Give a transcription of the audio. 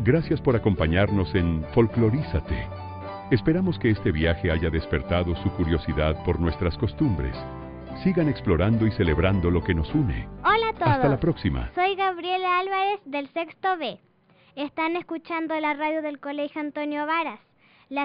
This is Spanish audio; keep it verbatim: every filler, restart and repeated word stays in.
Gracias por acompañarnos en Folclorízate. Esperamos que este viaje haya despertado su curiosidad por nuestras costumbres. Sigan explorando y celebrando lo que nos une. Hola a todos. Hasta la próxima. Soy Gabriela Álvarez del sexto B. Están escuchando la radio del Colegio Antonio Varas.